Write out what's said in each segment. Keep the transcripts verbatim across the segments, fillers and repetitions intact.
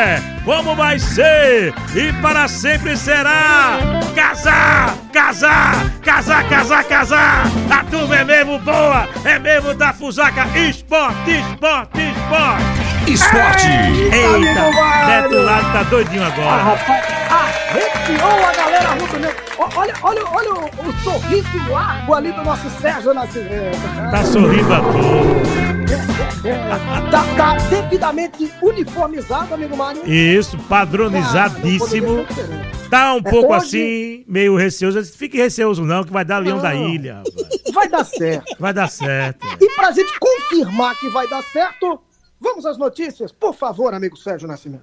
é, como vai ser e para sempre será. Casar, casar, casar, casar, casar. A turma é mesmo boa, é mesmo da Fusaca. Esporte, esporte, esporte. Esporte. Eita, Beto Lado tá doidinho agora. Ah, rapaz, arrepiou a galera Rubro Negro. Olha, olha, olha o, o sorriso largo ali do nosso Sérgio Nascimento. Tá sorrindo à toa. Tá, tá devidamente uniformizado, amigo Mário. Isso, padronizadíssimo. Tá um pouco hoje... assim, meio receoso. Fique receoso não, que vai dar Leão não. da Ilha. Rapaz. Vai dar certo. Vai dar certo. E pra gente confirmar que vai dar certo, vamos às notícias. Por favor, amigo Sérgio Nascimento.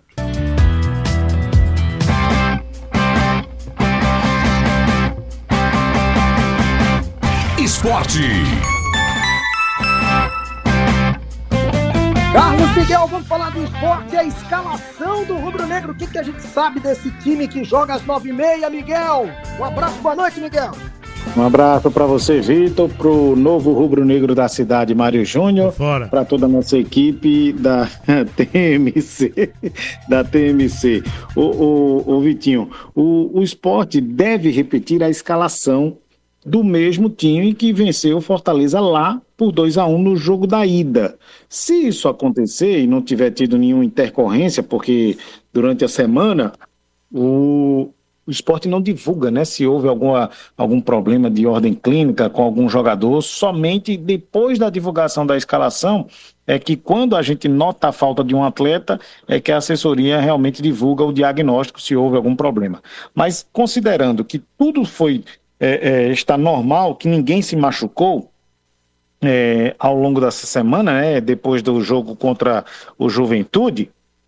Esporte. Carlos Miguel, vamos falar do esporte, a escalação do Rubro Negro. O que, que a gente sabe desse time que joga às nove e meia, Miguel? Um abraço, boa noite, Miguel. Um abraço para você, Vitor, para o novo Rubro Negro da cidade, Mário Júnior, para toda a nossa equipe da T M C, da T M C. O, o, o Vitinho, o, o esporte deve repetir a escalação do mesmo time que venceu o Fortaleza lá por dois a um no jogo da ida. Se isso acontecer e não tiver tido nenhuma intercorrência, porque durante a semana o, o esporte não divulga, né, se houve alguma, algum problema de ordem clínica com algum jogador, somente depois da divulgação da escalação é que quando a gente nota a falta de um atleta é que a assessoria realmente divulga o diagnóstico se houve algum problema. Mas considerando que tudo foi É, é, está normal, que ninguém se machucou é, ao longo dessa semana, né, depois do jogo contra o Juventude,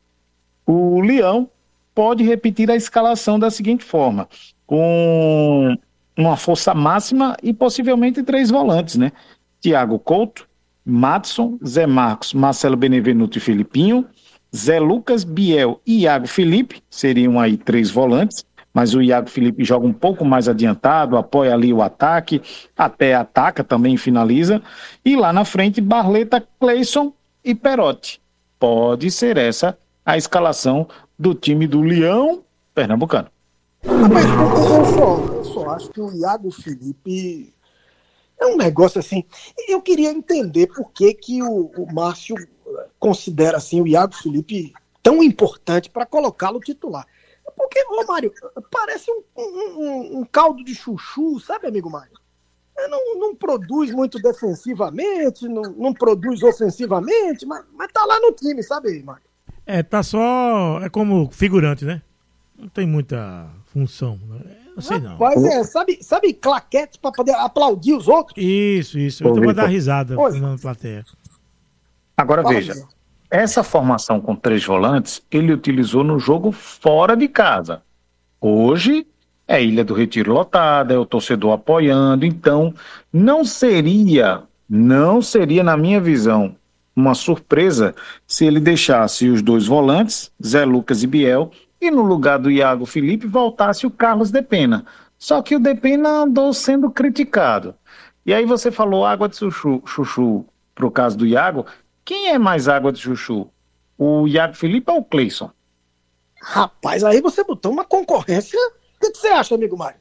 o Leão pode repetir a escalação da seguinte forma, com uma força máxima e possivelmente três volantes, né? Thiago Couto, Madson, Zé Marcos, Marcelo Benevenuto e Filipinho, Zé Lucas, Biel e Iago Felipe, seriam aí três volantes, mas o Iago Felipe joga um pouco mais adiantado, apoia ali o ataque, até ataca, também finaliza. E lá na frente, Barleta, Cleison e Perotti. Pode ser essa a escalação do time do Leão Pernambucano. Mas eu, eu, só, eu só acho que o Iago Felipe é um negócio assim. Eu queria entender por que, que o, o Márcio considera assim, o Iago Felipe tão importante para colocá-lo titular. Porque, ô Mário, parece um, um, um caldo de chuchu, sabe, amigo Mário? Não, não produz muito defensivamente, não, não produz ofensivamente, mas, mas tá lá no time, sabe, Mário? É, tá só... é como figurante, né? Não tem muita função, né? Não sei não. Rapaz, é, sabe, sabe claquete pra poder aplaudir os outros? Isso, isso. Eu vou dar risada na plateia. Agora Fala veja... Aí. Essa formação com três volantes, ele utilizou no jogo fora de casa. Hoje, é Ilha do Retiro lotada, é o torcedor apoiando. Então, não seria, não seria, na minha visão, uma surpresa se ele deixasse os dois volantes, Zé Lucas e Biel, e no lugar do Iago Felipe voltasse o Carlos Depena. Só que o Depena andou sendo criticado. E aí você falou água de chuchu, chuchu pro caso do Iago. Quem é mais água de chuchu? O Iago Felipe ou o Cleison? Rapaz, aí você botou uma concorrência. O que, que você acha, amigo Mário?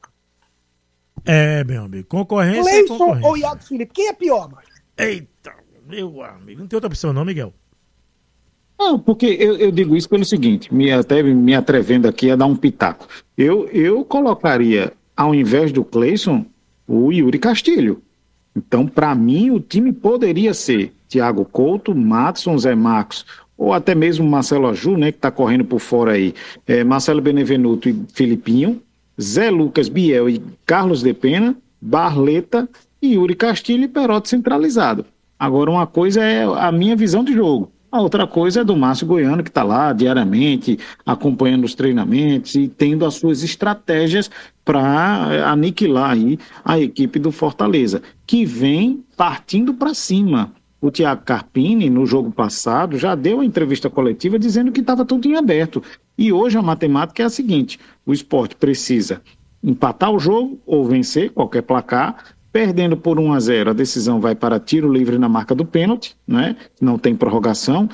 É, meu amigo, concorrência Cleison é concorrência. ou Iago Felipe? Quem é pior, Mário? Eita, meu amigo, não tem outra opção não, Miguel? Não, porque eu, eu digo isso pelo seguinte, me, até me atrevendo aqui a dar um pitaco. Eu, eu colocaria, ao invés do Cleison, o Yuri Castilho. Então, para mim, o time poderia ser Thiago Couto, Madson, Zé Marcos, ou até mesmo Marcelo Aju, né, que está correndo por fora aí, é, Marcelo Benevenuto e Filipinho, Zé Lucas, Biel e Carlos Depena, Barleta e Yuri Castilho e Perotti centralizado. Agora, uma coisa é a minha visão de jogo, a outra coisa é do Márcio Goiano, que está lá diariamente, acompanhando os treinamentos e tendo as suas estratégias para aniquilar aí a equipe do Fortaleza, que vem partindo para cima. O Thiago Carpini, no jogo passado, já deu a entrevista coletiva dizendo que estava tudo em aberto. E hoje a matemática é a seguinte, o Sport precisa empatar o jogo ou vencer qualquer placar. Perdendo por um a zero, a decisão vai para tiro livre na marca do pênalti, né? Não tem prorrogação.